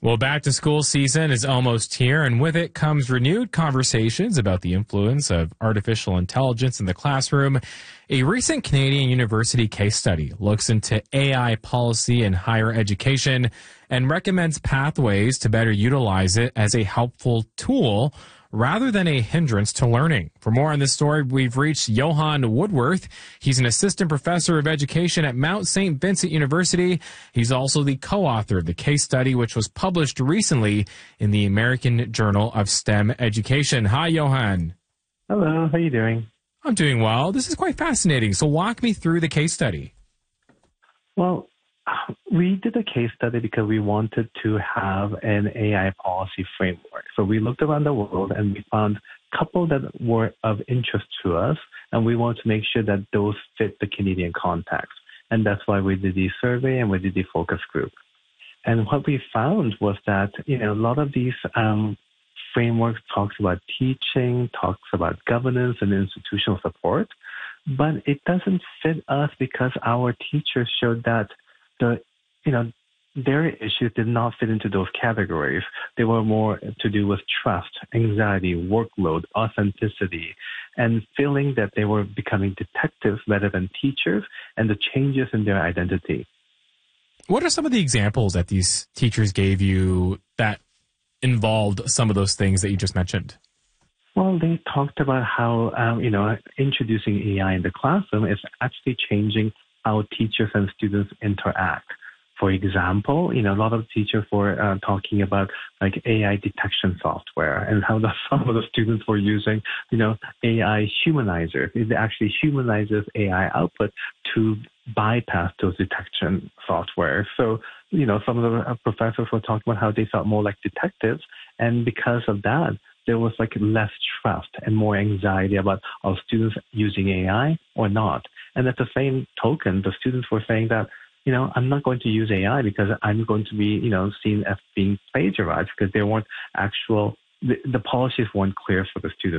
Well, back to school season is almost here, and with it comes renewed conversations about the influence of artificial intelligence in the classroom. A recent Canadian university case study looks into AI policy in higher education and recommends pathways to better utilize it as a helpful tool rather than a hindrance to learning. For more on this story, we've reached Johan Woodworth. He's an assistant professor of education at Mount St. Vincent University. He's also the co-author of the case study, which was published recently in the American Journal of STEM Education. Hi, Johan. Hello, how are you doing? I'm doing well. This is quite fascinating. So walk me through the case study. Well, we did a case study because we wanted to have an AI policy framework. So we looked around the world and we found a couple that were of interest to us, and we wanted to make sure that those fit the Canadian context. And that's why we did the survey and we did the focus group. And what we found was that, a lot of these frameworks talks about teaching, talks about governance and institutional support, but it doesn't fit us because our teachers showed that their issues did not fit into those categories. They were more to do with trust, anxiety, workload, authenticity, and feeling that they were becoming detectives rather than teachers, and the changes in their identity. What are some of the examples that these teachers gave you that involved some of those things that you just mentioned? Well, they talked about how, introducing AI in the classroom is actually changing how teachers and students interact. For example, a lot of teachers were talking about like AI detection software and how some of the students were using, AI humanizer. It actually humanizes AI output to bypass those detection software. So, some of the professors were talking about how they felt more like detectives. And because of that, there was like less trust and more anxiety about are students using AI or not. And at the same token, the students were saying that, I'm not going to use AI because I'm going to be, seen as being plagiarized because there weren't the policies weren't clear for the students.